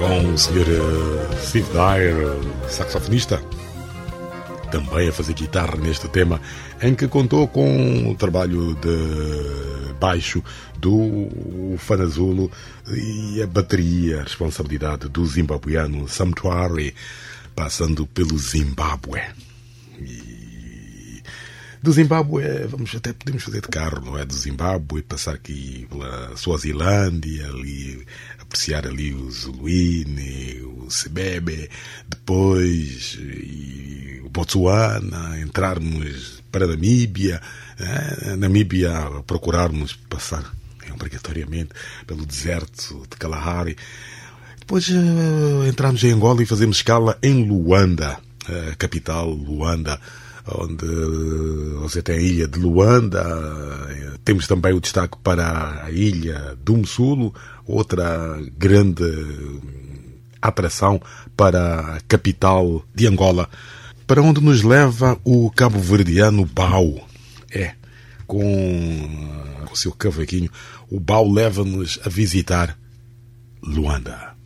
Com o Sr. Steve Dyer, saxofonista, também a fazer guitarra neste tema, em que contou com o trabalho de baixo do Fanazulo e a bateria, a responsabilidade do zimbabuiano Samtuari, passando pelo Zimbábue. Do Zimbábue, podemos fazer de carro, não é? Do Zimbábue, passar aqui pela Suazilândia, ali, apreciar ali o Zuluíne, o Sebebe, depois o Botsuana, entrarmos para a Namíbia, Namíbia, procurarmos passar obrigatoriamente pelo deserto de Kalahari. Depois entramos em Angola e fazemos escala em Luanda, a capital, Luanda, onde você tem a ilha de Luanda. Temos também o destaque para a ilha do Msulo, outra grande atração para a capital de Angola, para onde nos leva o cabo-verdiano Bau. Com o seu cavaquinho, o Bau leva-nos a visitar Luanda.